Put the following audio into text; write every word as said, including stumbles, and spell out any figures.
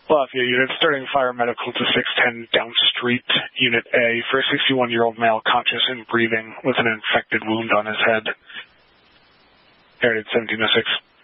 Lafayette unit, starting fire medical to six ten Down Street, Unit A, for a sixty-one-year-old male conscious and breathing with an infected wound on his head. Air seventeen oh six.